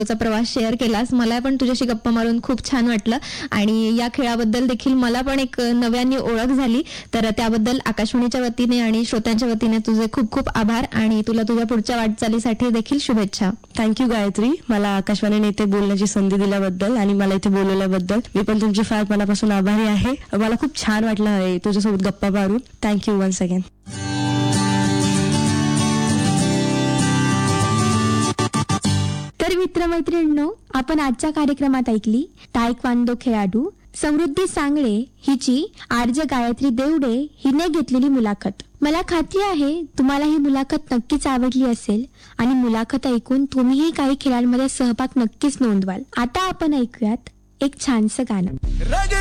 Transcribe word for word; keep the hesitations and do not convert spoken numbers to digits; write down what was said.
चा प्रवास शेअर केलास. मला पण तुझ्याशी गप्पा मारून खूप छान वाटलं आणि या खेळाबद्दल देखील मला पण एक नव्याने ओळख झाली. तर त्याबद्दल आकाशवाणीच्या वतीने आणि श्रोत्यांच्या वतीने तुझे खूप खूप आभार आणि तुला तुझ्या पुढच्या वाटचालीसाठी देखील शुभेच्छा. थँक्यू गायत्री, मला आकाशवाणीने इथे बोलण्याची संधी दिल्याबद्दल आणि मला इथे बोलवल्याबद्दल. मी पण तुमची फार मनापासून आभारी आहे. मला खूप छान वाटलं आहे तुझ्यासोबत गप्पा मारून. Thank you once again. तर मित्रमैत्रिणींनो, आपण आजच्या कार्यक्रमात ऐकली तायक्वांदो खेळाडू समृद्धी सांगळे हिची आरजे गायत्री देवडे हिने घेतलेली मुलाखत. मला खात्री आहे तुम्हाला ही मुलाखत नक्कीच आवडली असेल आणि मुलाखत ऐकून तुम्हीही काही खेळांमध्ये सहभाग नक्कीच नोंदवाल. आता आपण ऐकूयात एक छानसं गाणं.